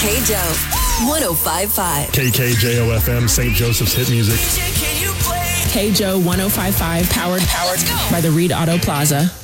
KJO 1055. KKJO FM, St. Joseph's hit music. KJO 1055, powered by the Reed Auto Plaza.